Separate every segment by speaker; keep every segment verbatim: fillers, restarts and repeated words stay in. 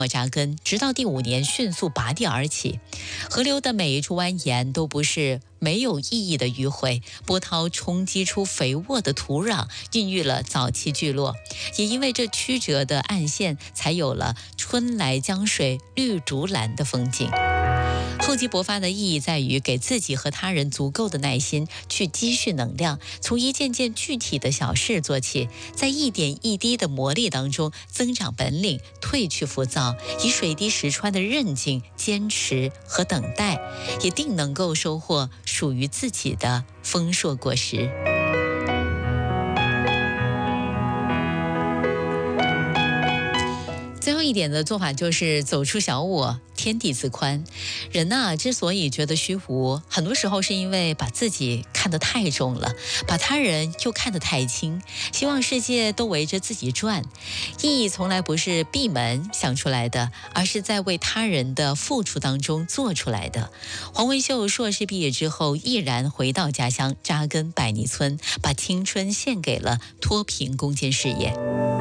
Speaker 1: 扎根，直到第五年迅速拔地而起。河流的每一处蜿蜒都不是没有意义的迂回，波涛冲击出肥沃的土壤，孕育了早期聚落。也因为这曲折的岸线，才有了春来江水绿竹蓝的风景。厚积薄发的意义在于给自己和他人足够的耐心，去积蓄能量，从一件件具体的小事做起，在一点一滴的磨砺当中增长本领，褪去浮躁，以水滴石穿的韧劲、坚持和等待，也定能够收获属于自己的丰硕果实。最后一点的做法就是走出小我，天地自宽。人呐、啊，之所以觉得虚无，很多时候是因为把自己看得太重了，把他人又看得太轻，希望世界都围着自己转。意义从来不是闭门想出来的，而是在为他人的付出当中做出来的。黄文秀硕士毕业之后，毅然回到家乡，扎根百泥村，把青春献给了脱贫攻坚事业。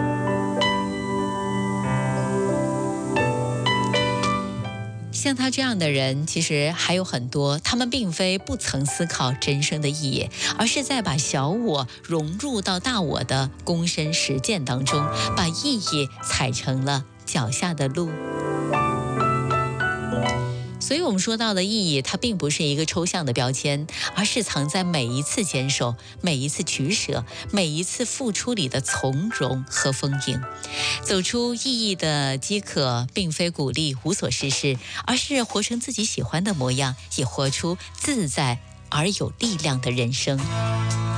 Speaker 1: 像他这样的人其实还有很多，他们并非不曾思考人生的意义，而是在把小我融入到大我的躬身实践当中，把意义踩成了脚下的路。所以我们说到的意义，它并不是一个抽象的标签，而是藏在每一次坚守、每一次取舍、每一次付出里的从容和丰盈。走出意义的饥渴，并非鼓励无所事事，而是活成自己喜欢的模样，也活出自在而有力量的人生。